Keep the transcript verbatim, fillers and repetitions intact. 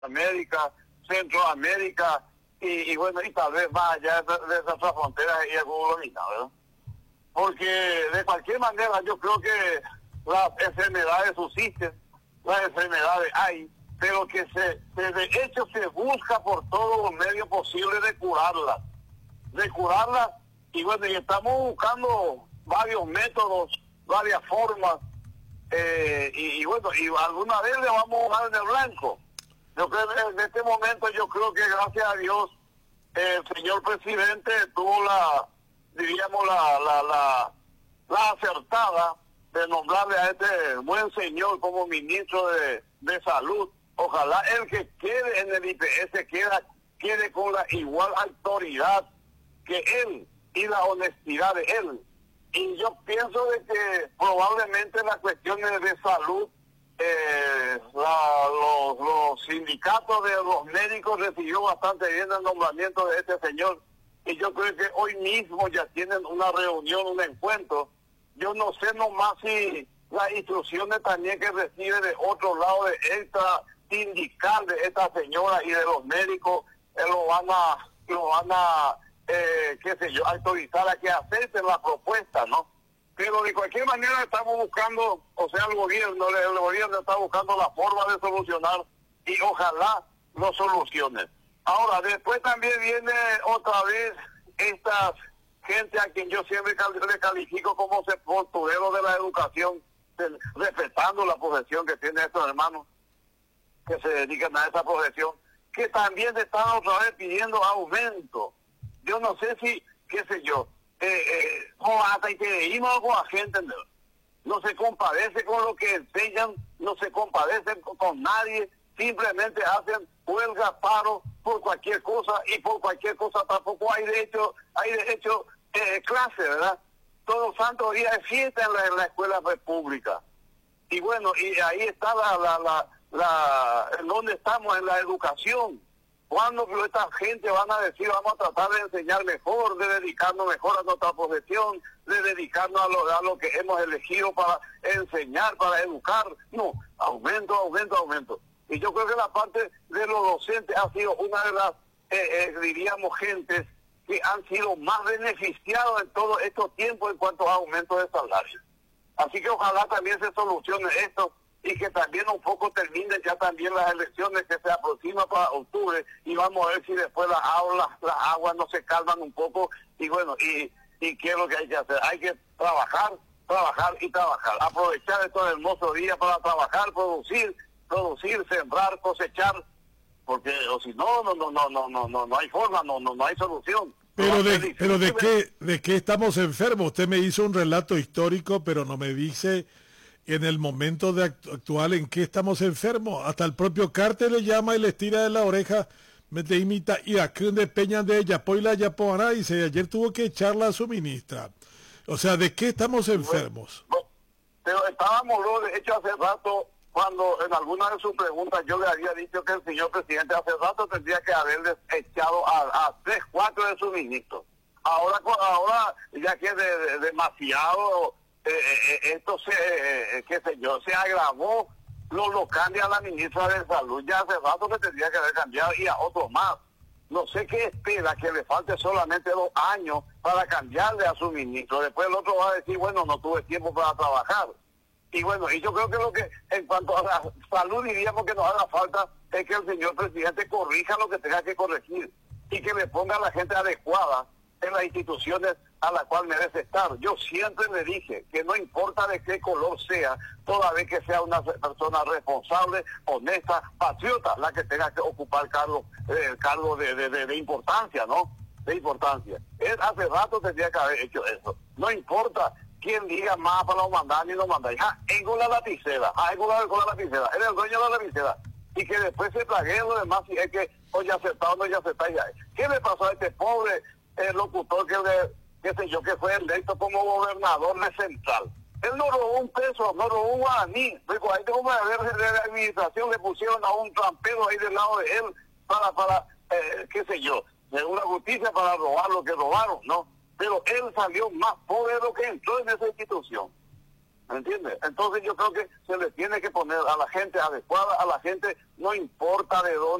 América, Centroamérica, y, y bueno, y tal vez más allá de, de esas fronteras y el Colomina, ¿verdad? Porque de cualquier manera yo creo que las enfermedades subsisten, las enfermedades hay, pero que se, se de hecho se busca por todos los medios posibles de curarlas, de curarlas, y bueno, y estamos buscando varios métodos, varias formas, eh, y, y bueno, y alguna vez le vamos a dar en el blanco. Yo creo que en este momento yo creo que gracias a Dios el señor presidente tuvo la, diríamos, la, la, la, la acertada de nombrarle a este buen señor como ministro de, de salud. Ojalá el que quede en el I P S quede, quede con la igual autoridad que él y la honestidad de él. Y yo pienso de que probablemente las cuestiones de salud, eh, la, los, los sindicatos de los médicos recibió bastante bien el nombramiento de este señor. Y yo creo que hoy mismo ya tienen una reunión, un encuentro. Yo no sé nomás si las instrucciones también que recibe de otro lado de esta sindical de esta señora y de los médicos, eh, lo van a, lo van a, eh, qué sé yo, autorizar a que acepten la propuesta, ¿no? Pero de cualquier manera estamos buscando, o sea, el gobierno, el gobierno está buscando la forma de solucionar y ojalá lo solucione. Ahora, después también viene otra vez estas gente a quien yo siempre le califico como sepultureros de la educación, de, respetando la profesión que tienen estos hermanos que se dedican a esa profesión, que también están otra vez pidiendo aumento. Yo no sé si, qué sé yo, eh, eh, como hasta que íbamos con la gente, no, no se compadece con lo que enseñan, no se compadecen con, con nadie, simplemente hacen huelga, paro por cualquier cosa, y por cualquier cosa tampoco hay de hecho, hay de hecho eh, clase, ¿verdad? Todos santos días de fiesta en la, en la escuela pública. Y bueno, y ahí está la, la, la, la, en donde estamos en la educación. ¿Cuándo esta gente van a decir vamos a tratar de enseñar mejor, de dedicarnos mejor a nuestra profesión, de dedicarnos a lo, a lo que hemos elegido para enseñar, para educar? No, aumento, aumento, aumento. Y yo creo que la parte de los docentes ha sido una de las, eh, eh, diríamos, gentes que han sido más beneficiados en todos estos tiempos en cuanto a aumento de salario. Así que ojalá también se solucione esto y que también un poco terminen ya también las elecciones que se aproximan para octubre, y vamos a ver si después las aguas, las aguas no se calman un poco, y bueno, y, y qué es lo que hay que hacer. Hay que trabajar, trabajar y trabajar, aprovechar estos hermosos días para trabajar, producir, producir, sembrar, cosechar, porque o si no, no, no, no, no, no, no, no hay forma, no, no, no hay solución. Pero de, pero de qué, de qué estamos enfermos. Usted me hizo un relato histórico, pero no me dice en el momento de actu actual en qué estamos enfermos. Hasta el propio Carter le llama y les tira de la oreja, me te imita, y aquí de Peña de Yapoy la Yapoana, dice, ayer tuvo que echarla a su ministra. O sea, ¿de qué estamos enfermos? Bueno, pero estábamos, de hecho, hace rato, cuando en alguna de sus preguntas yo le había dicho que el señor presidente hace rato tendría que haberles echado a, a tres, cuatro de sus ministros. Ahora, ahora ya que es de, de, demasiado, eh, eh, esto se, eh, qué sé yo, se agravó, lo, lo cambia a la ministra de Salud. Ya hace rato que tendría que haber cambiado y a otros más. No sé qué espera, que le falte solamente dos años para cambiarle a su ministro. Después el otro va a decir, bueno, no tuve tiempo para trabajar. Y bueno, y yo creo que lo que, en cuanto a la salud, diríamos que nos haga falta es que el señor presidente corrija lo que tenga que corregir y que le ponga a la gente adecuada en las instituciones a la cual merece estar. Yo siempre le dije que no importa de qué color sea, toda vez que sea una persona responsable, honesta, patriota, la que tenga que ocupar cargo, eh, cargo de, de, de, de importancia, ¿no? De importancia. Él hace rato tendría que haber hecho eso. No importa quién diga más para lo mandar ni lo mandar. Ja, es con la lapicera, ja, es con la, con la lapicera, él es el dueño de la lapicera. Y que después se trague lo demás, si es que o ya aceptado o no ya aceptado. ¿Qué le pasó a este pobre eh, locutor que le, qué sé yo, que fue electo como gobernador de Central? Él no robó un peso, no robó un guaraní. Digo, ahí tengo que ver de la administración, le pusieron a un trampero ahí del lado de él para, para eh, qué sé yo, de una justicia para robar lo que robaron, ¿no? Pero él salió más pobre de lo que entró en esa institución. ¿me entiendes? Entonces yo creo que se le tiene que poner a la gente adecuada, a la gente, no importa de dónde